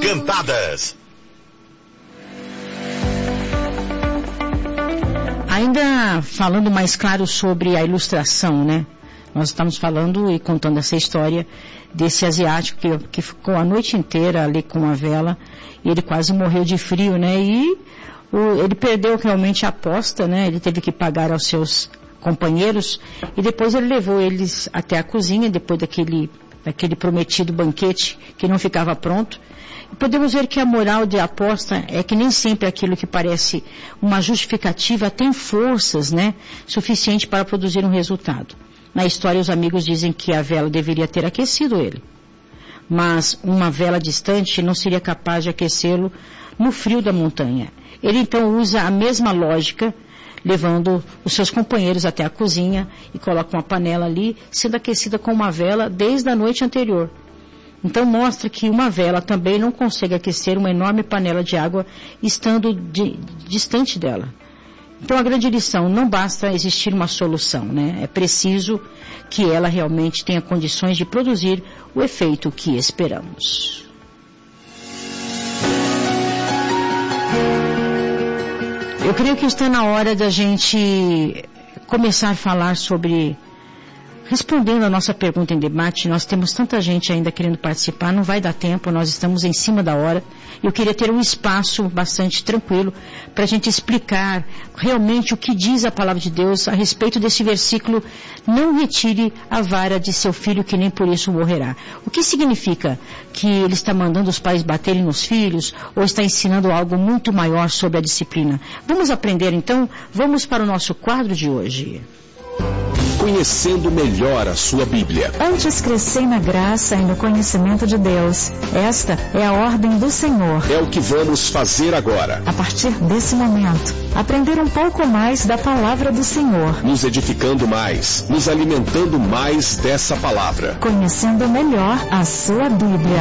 Cantadas. Ainda falando mais claro sobre a ilustração, né? Nós estamos falando e contando essa história desse asiático que ficou a noite inteira ali com uma vela e ele quase morreu de frio, né? E ele perdeu realmente a aposta, né? Ele teve que pagar aos seus companheiros e depois ele levou eles até a cozinha, depois daquele prometido banquete que não ficava pronto. E podemos ver que a moral de aposta é que nem sempre aquilo que parece uma justificativa tem forças, né, suficiente para produzir um resultado. Na história, os amigos dizem que a vela deveria ter aquecido ele. Mas uma vela distante não seria capaz de aquecê-lo no frio da montanha. Ele então usa a mesma lógica, levando os seus companheiros até a cozinha e coloca uma panela ali, sendo aquecida com uma vela desde a noite anterior. Então mostra que uma vela também não consegue aquecer uma enorme panela de água estando distante dela. Então a grande lição, não basta existir uma solução, né? É preciso que ela realmente tenha condições de produzir o efeito que esperamos. Eu creio que está na hora da gente começar a falar sobre... Respondendo a nossa pergunta em debate, nós temos tanta gente ainda querendo participar, não vai dar tempo, nós estamos em cima da hora. Eu queria ter um espaço bastante tranquilo para a gente explicar realmente o que diz a palavra de Deus a respeito desse versículo: não retire a vara de seu filho, que nem por isso morrerá. O que significa? Que ele está mandando os pais baterem nos filhos ou está ensinando algo muito maior sobre a disciplina? Vamos aprender então? Vamos para o nosso quadro de hoje. Conhecendo melhor a sua Bíblia. Antes crescei na graça e no conhecimento de Deus. Esta é a ordem do Senhor. É o que vamos fazer agora. A partir desse momento, aprender um pouco mais da palavra do Senhor. Nos edificando mais, nos alimentando mais dessa palavra. Conhecendo melhor a sua Bíblia.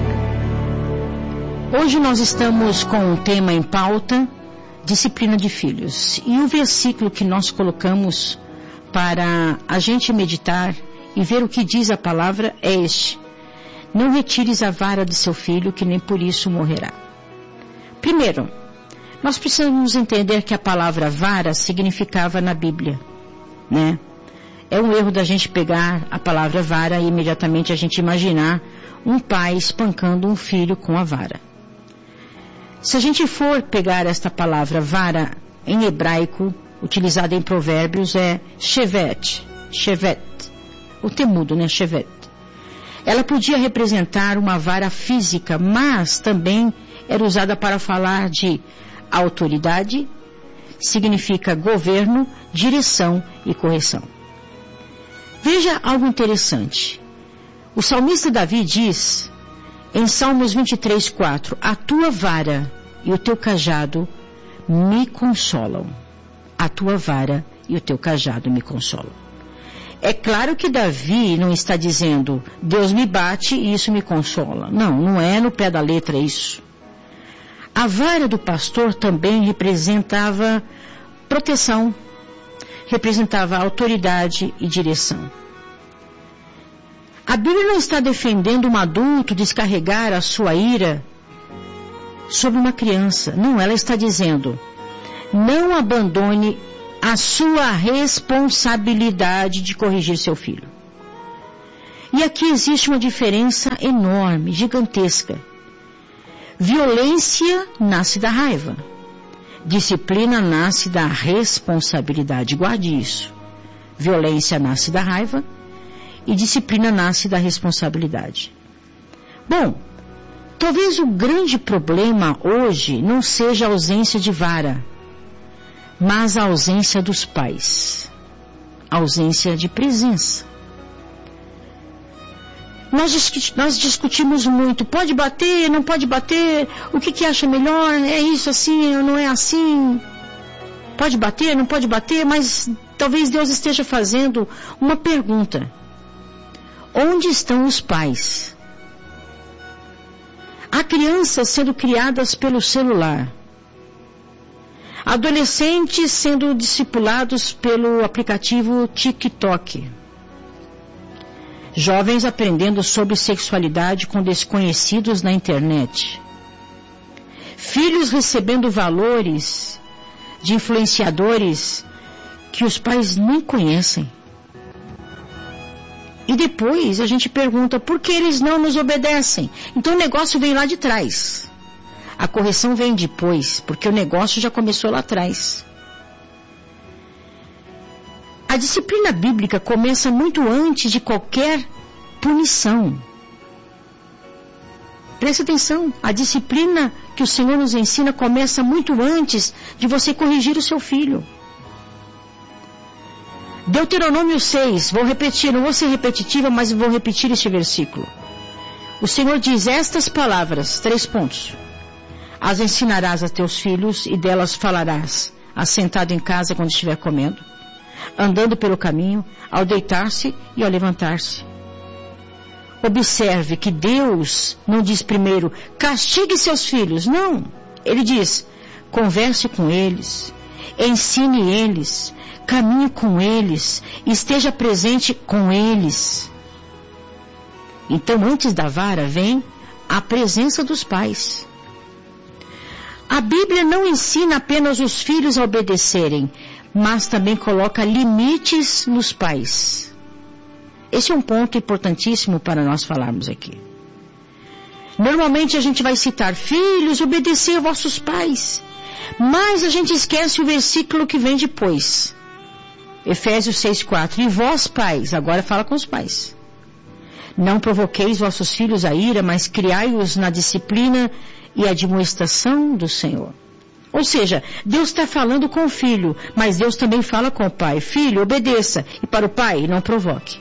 Hoje nós estamos com um tema em pauta, disciplina de filhos. E o versículo que nós colocamos para a gente meditar e ver o que diz a palavra é este: não retires a vara de seu filho, que nem por isso morrerá. Primeiro, nós precisamos entender que a palavra vara significava na Bíblia, né? É um erro da gente pegar a palavra vara e imediatamente a gente imaginar um pai espancando um filho com a vara. Se a gente for pegar esta palavra vara em hebraico, utilizada em Provérbios, é shevet, o temudo, né, shevet. Ela podia representar uma vara física, mas também era usada para falar de autoridade, significa governo, direção e correção. Veja algo interessante. O salmista Davi diz, em Salmos 23:4, a tua vara e o teu cajado me consolam. A tua vara e o teu cajado me consolam. É claro que Davi não está dizendo, Deus me bate e isso me consola. Não, não é no pé da letra isso. A vara do pastor também representava proteção, representava autoridade e direção. A Bíblia não está defendendo um adulto descarregar a sua ira sobre uma criança. Não, ela está dizendo, não abandone a sua responsabilidade de corrigir seu filho. E aqui existe uma diferença enorme, gigantesca. Violência nasce da raiva. Disciplina nasce da responsabilidade. Guarde isso. Violência nasce da raiva e disciplina nasce da responsabilidade. Bom, talvez o grande problema hoje não seja a ausência de vara, mas a ausência dos pais, a ausência de presença. Nós discutimos muito, pode bater, não pode bater, o que acha melhor, é isso assim, ou não é assim, pode bater, não pode bater, mas talvez Deus esteja fazendo uma pergunta: onde estão os pais? Há crianças sendo criadas pelo celular, adolescentes sendo discipulados pelo aplicativo TikTok, jovens aprendendo sobre sexualidade com desconhecidos na internet. Filhos recebendo valores de influenciadores que os pais nem conhecem. E depois a gente pergunta, por que eles não nos obedecem? Então o negócio vem lá de trás. A correção vem depois, porque o negócio já começou lá atrás. A disciplina bíblica começa muito antes de qualquer punição. Preste atenção, a disciplina que o Senhor nos ensina começa muito antes de você corrigir o seu filho. Deuteronômio 6, vou repetir, não vou ser repetitiva, mas vou repetir este versículo. O Senhor diz estas palavras, 3 pontos. As ensinarás a teus filhos e delas falarás, assentado em casa quando estiver comendo, andando pelo caminho, ao deitar-se e ao levantar-se. Observe que Deus não diz primeiro, castigue seus filhos. Não. Ele diz, converse com eles, ensine eles, caminhe com eles, esteja presente com eles. Então, antes da vara vem a presença dos pais. A Bíblia não ensina apenas os filhos a obedecerem, mas também coloca limites nos pais. Esse é um ponto importantíssimo para nós falarmos aqui. Normalmente a gente vai citar, filhos, obedecer a vossos pais. Mas a gente esquece o versículo que vem depois. Efésios 6,4. E vós, pais, agora fala com os pais. Não provoqueis vossos filhos a ira, mas criai-os na disciplina e admoestação do Senhor. Ou seja, Deus está falando com o filho, mas Deus também fala com o pai. Filho, obedeça. E para o pai, não provoque.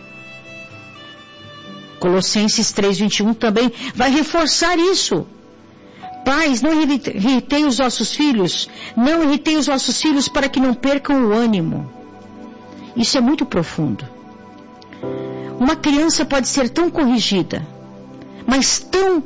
Colossenses 3,21 também vai reforçar isso. Pais, não irritei os vossos filhos. Não irritei os vossos filhos para que não percam o ânimo. Isso é muito profundo. Uma criança pode ser tão corrigida, mas tão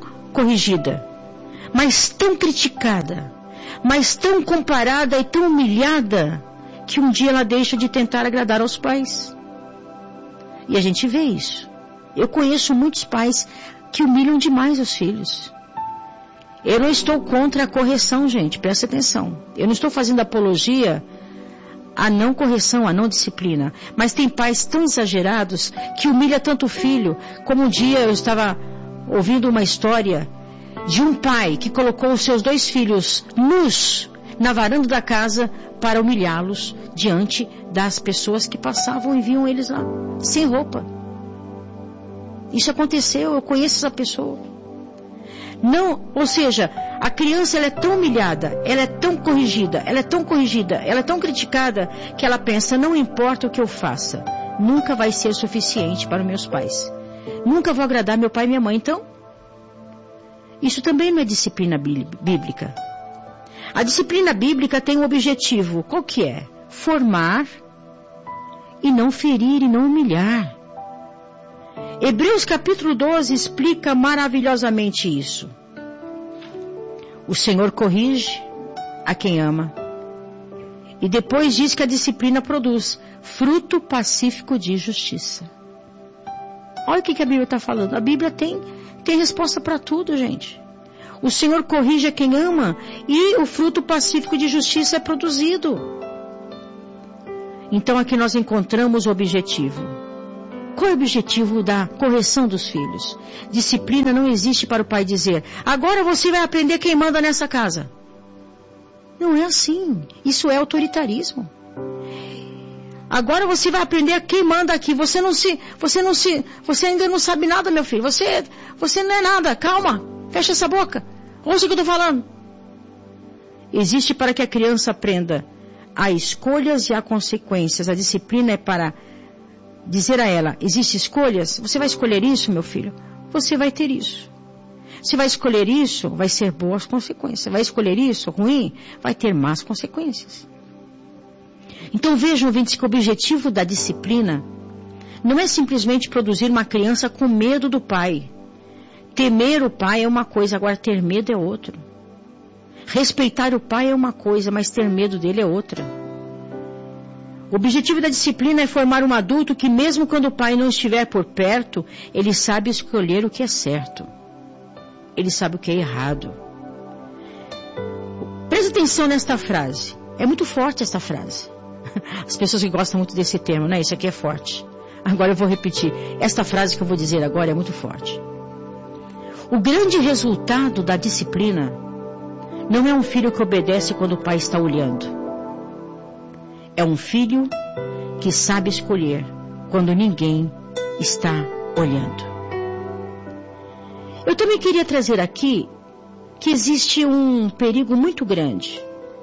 criticada, mas tão comparada e tão humilhada, que um dia ela deixa de tentar agradar aos pais. E a gente vê isso. Eu conheço muitos pais que humilham demais os filhos. Eu não estou contra a correção, gente, presta atenção. Eu não estou fazendo apologia à não correção, à não disciplina. Mas tem pais tão exagerados que humilham tanto o filho. Como um dia eu estava ouvindo uma história de um pai que colocou os seus 2 filhos nus na varanda da casa para humilhá-los diante das pessoas que passavam e viam eles lá, sem roupa. Isso aconteceu, eu conheço essa pessoa. Não, ou seja, a criança ela é tão humilhada, ela é tão corrigida, ela é tão criticada, que ela pensa, não importa o que eu faça, nunca vai ser suficiente para meus pais. Nunca vou agradar meu pai e minha mãe, então. Isso também não é disciplina bíblica. A disciplina bíblica tem um objetivo, qual que é? Formar e não ferir e não humilhar. Hebreus capítulo 12 explica maravilhosamente isso. O Senhor corrige a quem ama. E depois diz que a disciplina produz fruto pacífico de justiça. Olha o que a Bíblia está falando. A Bíblia tem resposta para tudo, gente. O Senhor corrige a quem ama e o fruto pacífico de justiça é produzido. Então aqui nós encontramos o objetivo. Qual é o objetivo da correção dos filhos? Disciplina não existe para o pai dizer, agora você vai aprender quem manda nessa casa. Não é assim. Isso é autoritarismo. Agora você vai aprender quem manda aqui. Você ainda não sabe nada, meu filho. Você não é nada. Calma. Fecha essa boca. Ouça o que eu estou falando. Existe para que a criança aprenda a escolhas e a consequências. A disciplina é para dizer a ela, existem escolhas? Você vai escolher isso, meu filho? Você vai ter isso. Se vai escolher isso, vai ser boas consequências. Vai escolher isso, ruim, vai ter más consequências. Então vejam, ouvintes, que o objetivo da disciplina não é simplesmente produzir uma criança com medo do pai. Temer o pai é uma coisa, agora ter medo é outra. Respeitar o pai é uma coisa, mas ter medo dele é outra. O objetivo da disciplina é formar um adulto que mesmo quando o pai não estiver por perto, ele sabe escolher o que é certo. Ele sabe o que é errado. atenção nesta frase. É muito forte esta frase. As pessoas que gostam muito desse termo, né? Isso aqui é forte. Agora eu vou repetir. Esta frase que eu vou dizer agora é muito forte. O grande resultado da disciplina não é um filho que obedece quando o pai está olhando. É um filho que sabe escolher quando ninguém está olhando. Eu também queria trazer aqui que existe um perigo muito grande.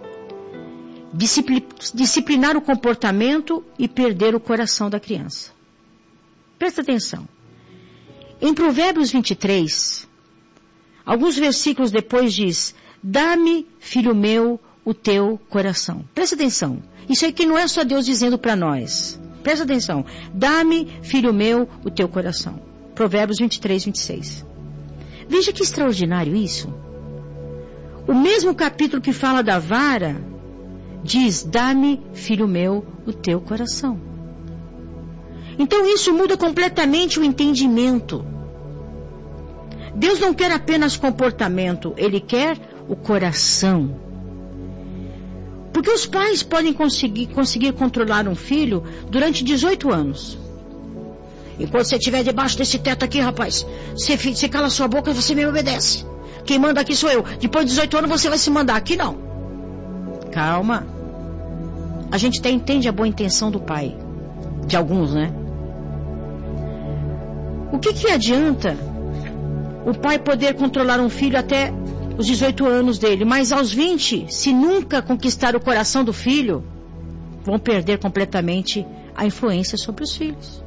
Disciplinar o comportamento e perder o coração da criança. Presta atenção. Em Provérbios 23, alguns versículos depois diz: dá-me, filho meu, o teu coração. Presta atenção. Isso aqui não é só Deus dizendo para nós. Presta atenção. Dá-me, filho meu, o teu coração. Provérbios 23, 26. Veja que extraordinário isso. O mesmo capítulo que fala da vara diz: dá-me, filho meu, o teu coração. Então isso muda completamente o entendimento. Deus não quer apenas comportamento, Ele quer o coração. Porque os pais podem conseguir controlar um filho durante 18 anos. Enquanto você estiver debaixo desse teto aqui, rapaz, você cala sua boca e você me obedece. Quem manda aqui sou eu. Depois de 18 anos você vai se mandar. Aqui não. Calma. A gente até entende a boa intenção do pai. De alguns, né? O que adianta o pai poder controlar um filho até os 18 anos dele, mas aos 20, se nunca conquistar o coração do filho, vão perder completamente a influência sobre os filhos.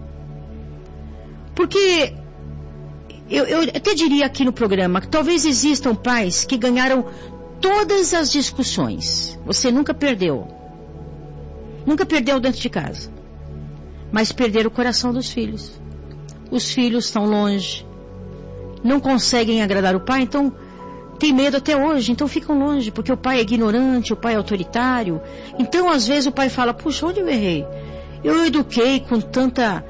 Porque eu até diria aqui no programa que talvez existam pais que ganharam todas as discussões. Você nunca perdeu. Nunca perdeu dentro de casa. Mas perderam o coração dos filhos. Os filhos estão longe. Não conseguem agradar o pai, então tem medo até hoje, então ficam longe, porque o pai é ignorante, o pai é autoritário. Então às vezes o pai fala: puxa, onde eu errei? Eu eduquei com tanta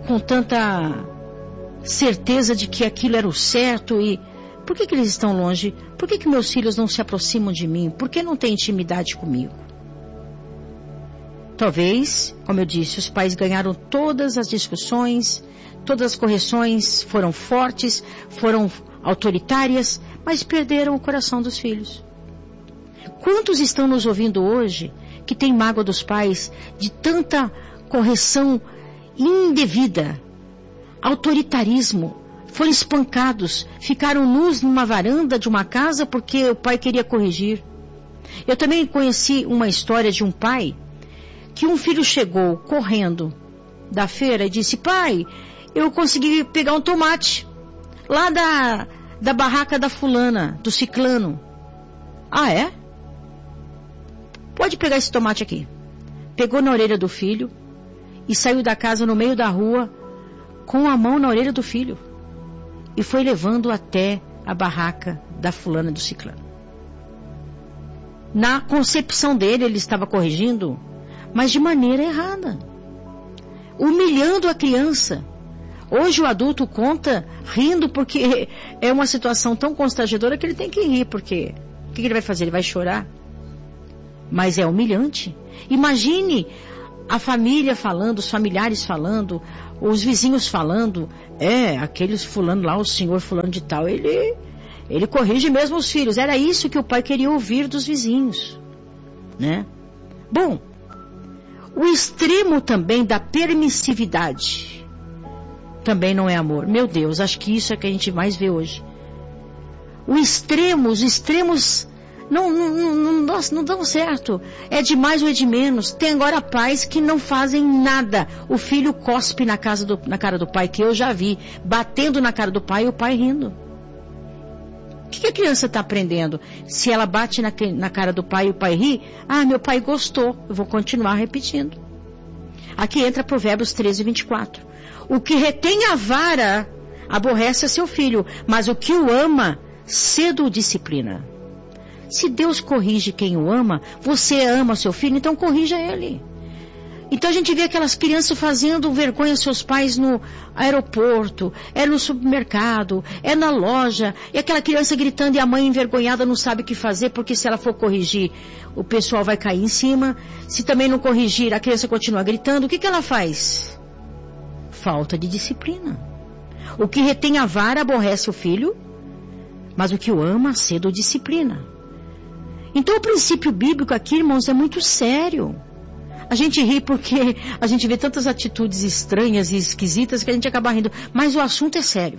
certeza de que aquilo era o certo, e por que eles estão longe? Por que meus filhos não se aproximam de mim? Por que não têm intimidade comigo? Talvez, como eu disse, os pais ganharam todas as discussões, todas as correções foram fortes, foram autoritárias, mas perderam o coração dos filhos. Quantos estão nos ouvindo hoje que têm mágoa dos pais de tanta correção indevida, autoritarismo, foram espancados, ficaram nus numa varanda de uma casa porque o pai queria corrigir? Eu também conheci uma história de um pai que um filho chegou correndo da feira e disse: pai, eu consegui pegar um tomate lá da barraca da fulana, do ciclano. Ah, é? Pode pegar esse tomate aqui. Pegou na orelha do filho e saiu da casa no meio da rua com a mão na orelha do filho e foi levando até a barraca da fulana do ciclano. Na concepção dele, ele estava corrigindo, mas de maneira errada, humilhando a criança. Hoje o adulto conta rindo porque é uma situação tão constrangedora que ele tem que rir, porque o que ele vai fazer? Ele vai chorar? Mas é humilhante. Imagine a família falando, os familiares falando, os vizinhos falando: aqueles fulano lá, o senhor fulano de tal, ele corrige mesmo os filhos. Era isso que o pai queria ouvir dos vizinhos, né? Bom, o extremo também da permissividade também não é amor. Meu Deus, acho que isso é que a gente mais vê hoje. Os extremos não dão certo. É de mais ou é de menos. Tem agora pais que não fazem nada. O filho cospe na cara do pai, que eu já vi, batendo na cara do pai e o pai rindo. O que a criança está aprendendo? Se ela bate na cara do pai e o pai ri: meu pai gostou, eu vou continuar repetindo. Aqui entra Provérbios 13, 24. O que retém a vara aborrece a seu filho, mas o que o ama cedo o disciplina. Se Deus corrige quem o ama, você ama seu filho, então corrija ele. Então a gente vê aquelas crianças fazendo vergonha aos seus pais no aeroporto, é no supermercado, é na loja, e aquela criança gritando e a mãe envergonhada não sabe o que fazer, porque se ela for corrigir, o pessoal vai cair em cima. Se também não corrigir, a criança continua gritando. O que ela faz? Falta de disciplina. O que retém a vara aborrece o filho, mas o que o ama cedo disciplina. Então o princípio bíblico aqui, irmãos, é muito sério. A gente ri porque a gente vê tantas atitudes estranhas e esquisitas que a gente acaba rindo. Mas o assunto é sério.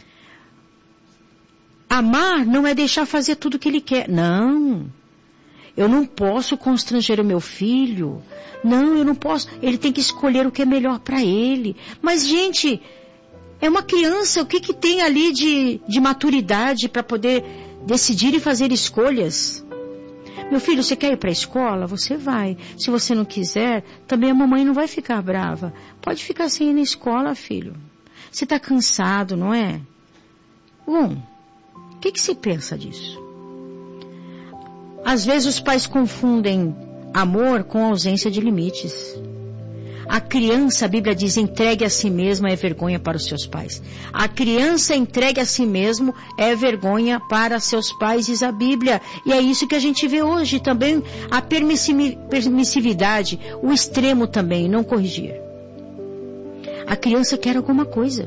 Amar não é deixar fazer tudo o que ele quer. Não. Eu não posso constranger o meu filho. Não, eu não posso. Ele tem que escolher o que é melhor para ele. Mas, gente, é uma criança. O que tem ali de maturidade para poder decidir e fazer escolhas? Meu filho, você quer ir para a escola? Você vai. Se você não quiser, também a mamãe não vai ficar brava. Pode ficar sem ir na escola, filho. Você está cansado, não é? Bom, o que você pensa disso? Às vezes os pais confundem amor com ausência de limites. A criança, a Bíblia diz, entregue a si mesma é vergonha para os seus pais. A criança entregue a si mesmo é vergonha para seus pais, diz a Bíblia. E é isso que a gente vê hoje também, a permissividade, o extremo também, não corrigir. A criança quer alguma coisa.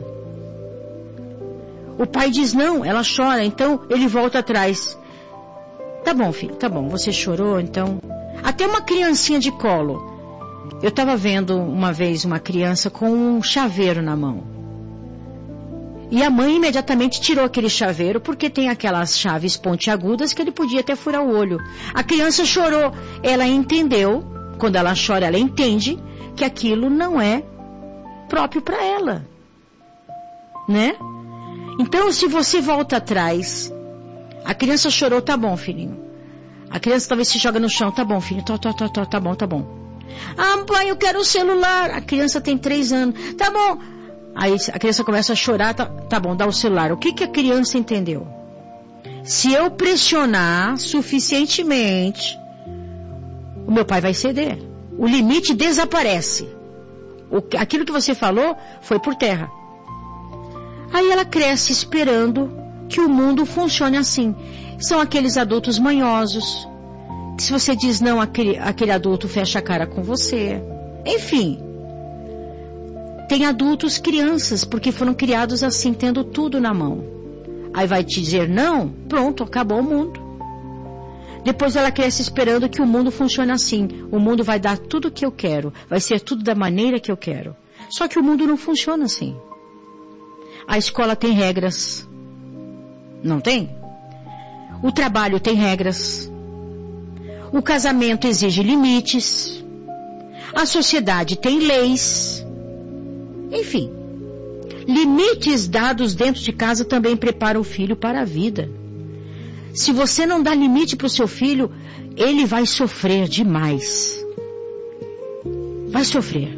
O pai diz não, ela chora, então ele volta atrás. Tá bom, filho, tá bom, você chorou, então... Até uma criancinha de colo. Eu estava vendo uma vez uma criança com um chaveiro na mão. E a mãe imediatamente tirou aquele chaveiro porque tem aquelas chaves pontiagudas que ele podia até furar o olho. A criança chorou. Ela entendeu, quando ela chora, ela entende que aquilo não é próprio para ela. Né? Então, se você volta atrás, a criança chorou, tá bom, filhinho. A criança talvez se joga no chão, tá bom, filho, tá bom, tá bom. Ah, pai, eu quero o celular. A criança tem 3 anos. Tá bom. Aí a criança começa a chorar. Tá bom, dá o celular. O que a criança entendeu? Se eu pressionar suficientemente, o meu pai vai ceder. O limite desaparece. Aquilo que você falou foi por terra. Aí ela cresce esperando que o mundo funcione assim. São aqueles adultos manhosos. Se você diz não, aquele adulto fecha a cara com você. Enfim. Tem adultos, crianças, porque foram criados assim, tendo tudo na mão. Aí vai te dizer não, pronto, acabou o mundo. Depois ela cresce esperando que o mundo funcione assim. O mundo vai dar tudo o que eu quero. Vai ser tudo da maneira que eu quero. Só que o mundo não funciona assim. A escola tem regras. Não tem? O trabalho tem regras. O casamento exige limites. A sociedade tem leis. Enfim. Limites dados dentro de casa também preparam o filho para a vida. Se você não dá limite para o seu filho, ele vai sofrer demais. Vai sofrer.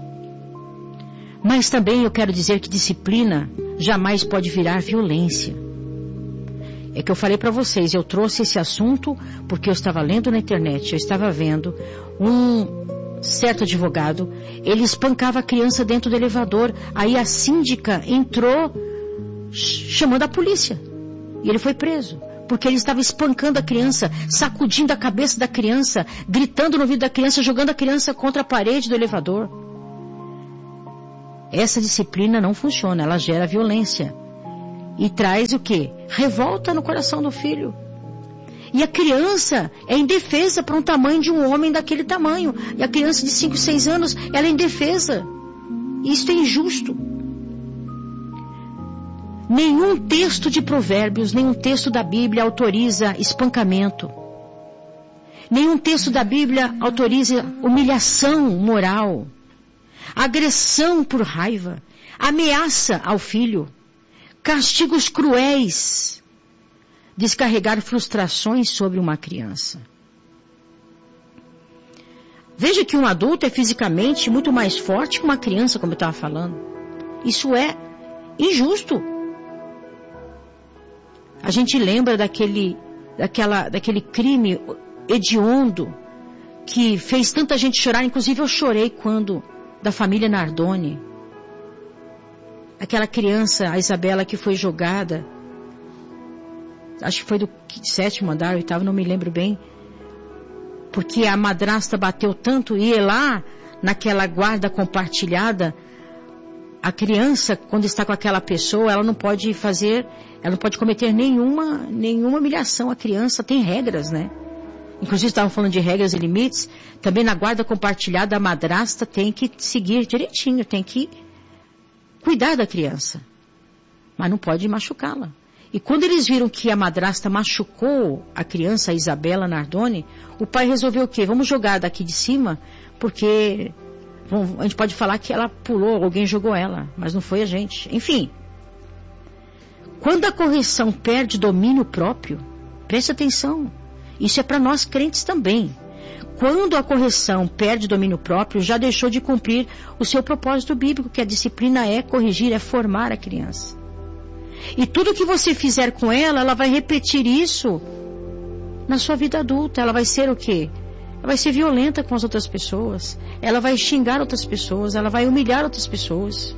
Mas também eu quero dizer que disciplina jamais pode virar violência. É que eu falei para vocês, eu trouxe esse assunto porque eu estava lendo na internet, eu estava vendo um certo advogado, ele espancava a criança dentro do elevador, aí a síndica entrou chamando a polícia e ele foi preso, porque ele estava espancando a criança, sacudindo a cabeça da criança, gritando no ouvido da criança, jogando a criança contra a parede do elevador. Essa disciplina não funciona, ela gera violência. E traz o quê? Revolta no coração do filho. E a criança é indefesa para um tamanho de um homem daquele tamanho. E a criança de 5, 6 anos, ela é indefesa. E isso é injusto. Nenhum texto de Provérbios, nenhum texto da Bíblia autoriza espancamento. Nenhum texto da Bíblia autoriza humilhação moral, agressão por raiva, ameaça ao filho, castigos cruéis, descarregar frustrações sobre uma criança. Veja que um adulto é fisicamente muito mais forte que uma criança, como eu estava falando. Isso é injusto. A gente lembra daquele crime hediondo que fez tanta gente chorar, inclusive eu chorei quando, da família Nardoni, aquela criança, a Isabela, que foi jogada, acho que foi do 7º andar, 8º, não me lembro bem, porque a madrasta bateu tanto, e lá, naquela guarda compartilhada, a criança, quando está com aquela pessoa, ela não pode cometer nenhuma humilhação. A criança tem regras, né? Inclusive estavam falando de regras e limites. Também na guarda compartilhada, a madrasta tem que seguir direitinho, tem que cuidar da criança. Mas não pode machucá-la. E quando eles viram que a madrasta machucou a criança, a Isabela Nardoni, o pai resolveu o quê? Vamos jogar daqui de cima, porque a gente pode falar que ela pulou, alguém jogou ela, mas não foi a gente. Enfim, quando a correção perde domínio próprio, preste atenção, isso é para nós crentes também. Quando a correção perde domínio próprio, já deixou de cumprir o seu propósito bíblico, que a disciplina é corrigir, é formar a criança. E tudo que você fizer com ela, ela vai repetir isso na sua vida adulta. Ela vai ser o quê? Ela vai ser violenta com as outras pessoas. Ela vai xingar outras pessoas. Ela vai humilhar outras pessoas.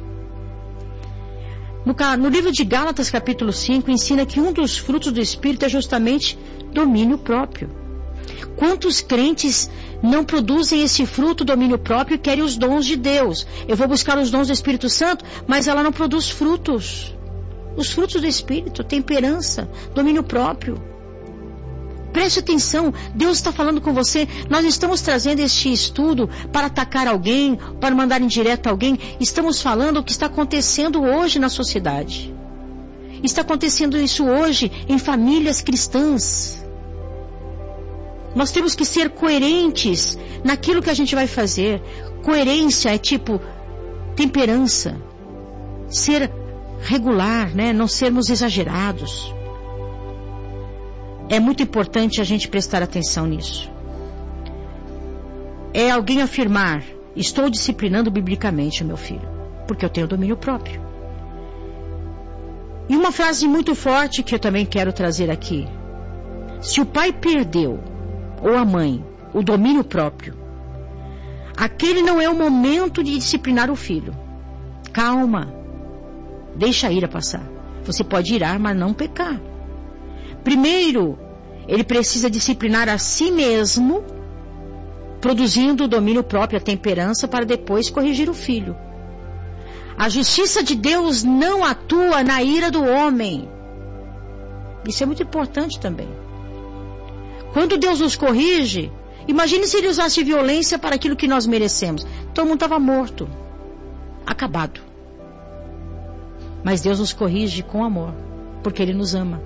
No livro de Gálatas, capítulo 5, ensina que um dos frutos do Espírito é justamente domínio próprio. Quantos crentes não produzem esse fruto, domínio próprio, e querem os dons de Deus? Eu vou buscar os dons do Espírito Santo, mas ela não produz frutos. Os frutos do Espírito, temperança, domínio próprio. Preste atenção, Deus está falando com você. Nós estamos trazendo este estudo para atacar alguém, para mandar indireto a alguém. Estamos falando o que está acontecendo hoje na sociedade. Está acontecendo isso hoje em famílias cristãs. Nós temos que ser coerentes naquilo que a gente vai fazer. Coerência é tipo temperança. Ser regular, né? Não sermos exagerados. É muito importante a gente prestar atenção nisso. É alguém afirmar: estou disciplinando biblicamente o meu filho, porque eu tenho domínio próprio. E uma frase muito forte que eu também quero trazer aqui: se o pai perdeu, ou a mãe, o domínio próprio, aquele não é o momento de disciplinar o filho. Calma. Deixa a ira passar. Você pode irar, mas não pecar. Primeiro, ele precisa disciplinar a si mesmo, produzindo o domínio próprio, a temperança, para depois corrigir o filho. A justiça de Deus não atua na ira do homem. Isso é muito importante também. Quando Deus nos corrige, imagine se ele usasse violência para aquilo que nós merecemos. Todo mundo estava morto, acabado. Mas Deus nos corrige com amor, porque Ele nos ama.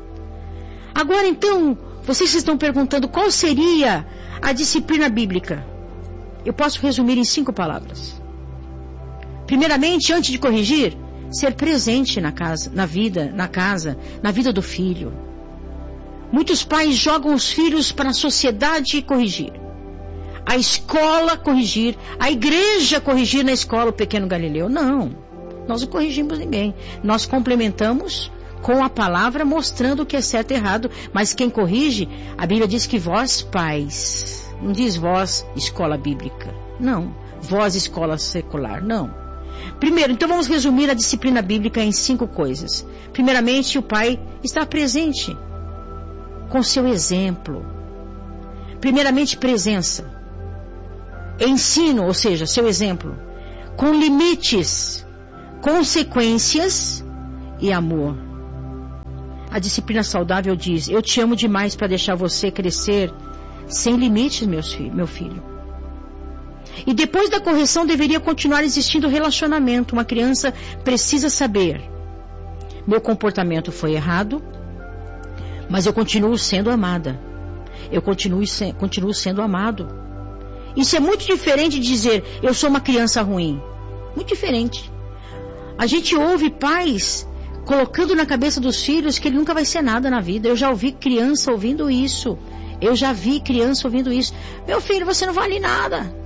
Agora então, vocês estão perguntando qual seria a disciplina bíblica. Eu posso resumir em 5 palavras. Primeiramente, antes de corrigir, ser presente na casa, na vida do filho. Muitos pais jogam os filhos para a sociedade corrigir, a escola corrigir, a igreja corrigir na escola o pequeno Galileu. Não. Nós não corrigimos ninguém. Nós complementamos com a palavra, mostrando o que é certo e errado. Mas quem corrige, a Bíblia diz que vós pais, não diz vós escola bíblica, não. Vós escola secular, não. Primeiro, então vamos resumir a disciplina bíblica em 5 coisas. Primeiramente, o pai está presente com seu exemplo. Primeiramente, presença. Ensino, ou seja, seu exemplo. Com limites, consequências e amor. A disciplina saudável diz: eu te amo demais para deixar você crescer sem limites, meu filho. E depois da correção deveria continuar existindo relacionamento. Uma criança precisa saber: meu comportamento foi errado, mas eu continuo sendo amada. Eu continuo sendo amado. Isso é muito diferente de dizer: eu sou uma criança ruim. Muito diferente. A gente ouve pais colocando na cabeça dos filhos que ele nunca vai ser nada na vida. Eu já ouvi criança ouvindo isso. Eu já vi criança ouvindo isso. Meu filho, você não vale nada.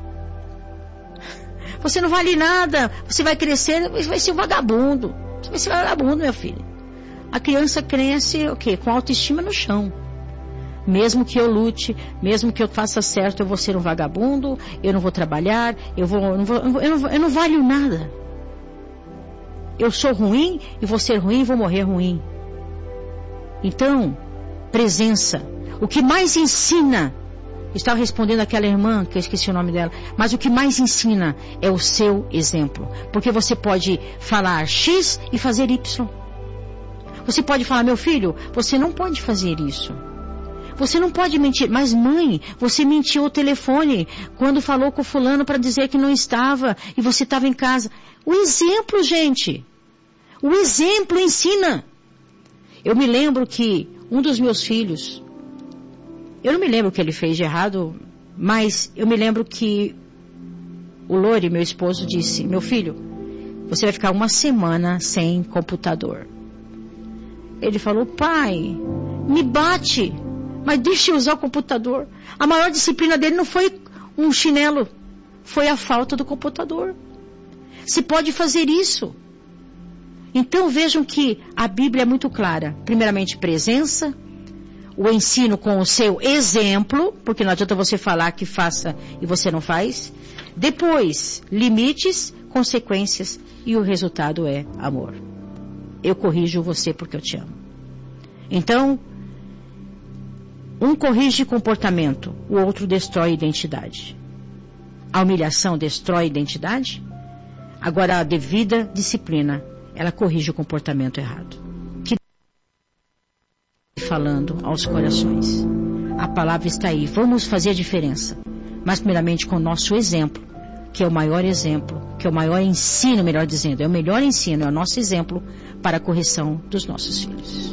Você não vale nada. Você vai crescer, vai ser um vagabundo. Você vai ser um vagabundo, meu filho. A criança cresce o quê? Com autoestima no chão. Mesmo que eu lute, mesmo que eu faça certo, eu vou ser um vagabundo, eu não vou trabalhar, eu não valho nada. Eu sou ruim e vou ser ruim e vou morrer ruim. Então, presença. O que mais ensina, estava respondendo aquela irmã, que eu esqueci o nome dela, mas o que mais ensina é o seu exemplo. Porque você pode falar X e fazer Y. Você pode falar, meu filho, você não pode fazer isso. Você não pode mentir. Mas mãe, você mentiu ao telefone quando falou com o fulano para dizer que não estava e você estava em casa. O exemplo, gente. O exemplo ensina. Eu me lembro que um dos meus filhos, eu não me lembro o que ele fez de errado, mas eu me lembro que o Lore, meu esposo, disse, meu filho, você vai ficar uma semana sem computador. Ele falou, pai, me bate, mas deixa eu usar o computador. A maior disciplina dele não foi um chinelo, foi a falta do computador. Se pode fazer isso. Então vejam que a Bíblia é muito clara. Primeiramente, presença, o ensino com o seu exemplo, porque não adianta você falar que faça e você não faz. Depois, limites, consequências e o resultado é amor. Eu corrijo você porque eu te amo. Então, um corrige comportamento, o outro destrói identidade. A humilhação destrói identidade. Agora, a devida disciplina, ela corrige o comportamento errado. Que falando aos corações. A palavra está aí. Vamos fazer a diferença. Mas primeiramente com o nosso exemplo, que é o maior exemplo, que é o maior ensino, melhor dizendo, é o melhor ensino, é o nosso exemplo para a correção dos nossos filhos.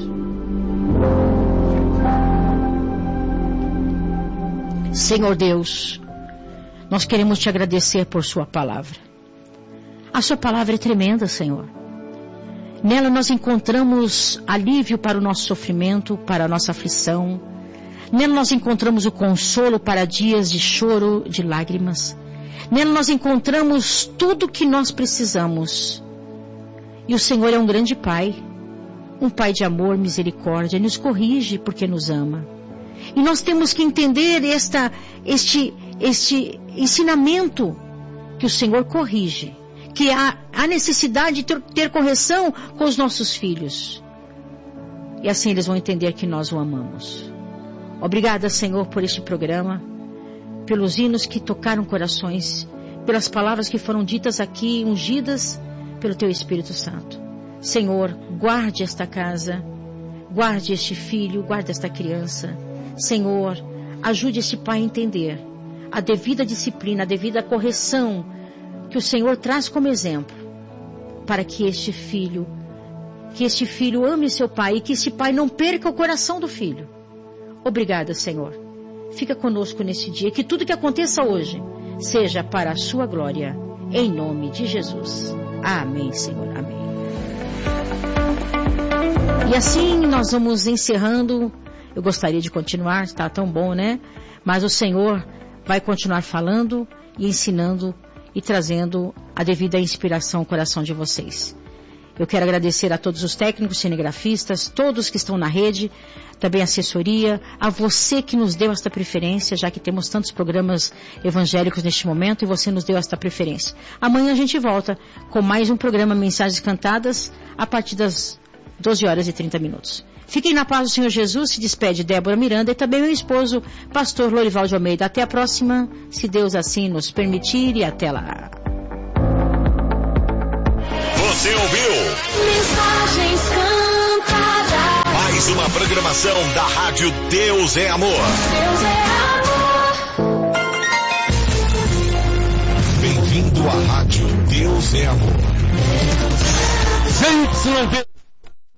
Senhor Deus, nós queremos te agradecer por sua palavra. A sua palavra é tremenda, Senhor. Nela nós encontramos alívio para o nosso sofrimento, para a nossa aflição. Nela nós encontramos o consolo para dias de choro, de lágrimas. Nela nós encontramos tudo o que nós precisamos. E o Senhor é um grande Pai, um Pai de amor, misericórdia, nos corrige porque nos ama. E nós temos que entender este ensinamento que o Senhor corrige, que há necessidade de ter correção com os nossos filhos. E assim eles vão entender que nós o amamos. Obrigada, Senhor, por este programa, pelos hinos que tocaram corações, pelas palavras que foram ditas aqui, ungidas pelo Teu Espírito Santo. Senhor, guarde esta casa, guarde este filho, guarde esta criança. Senhor, ajude este pai a entender a devida disciplina, a devida correção que o Senhor traz como exemplo, para que este filho ame seu pai e que este pai não perca o coração do filho. Obrigada, Senhor. Fica conosco nesse dia, que tudo que aconteça hoje seja para a sua glória, em nome de Jesus. Amém, Senhor. Amém. E assim nós vamos encerrando. Eu gostaria de continuar, está tão bom, né? Mas o Senhor vai continuar falando e ensinando e trazendo a devida inspiração ao coração de vocês. Eu quero agradecer a todos os técnicos, cinegrafistas, todos que estão na rede, também a assessoria, a você que nos deu esta preferência, já que temos tantos programas evangélicos neste momento e você nos deu esta preferência. Amanhã a gente volta com mais um programa Mensagens Cantadas a partir das 12h30. Fiquem na paz do Senhor Jesus. Se despede Débora Miranda e também meu esposo, pastor Lorival de Almeida. Até a próxima, se Deus assim nos permitir, e até lá. Você ouviu? Mensagens Cantadas. Mais uma programação da Rádio Deus é Amor. Deus é amor. Bem-vindo à Rádio Deus é Amor. ZYD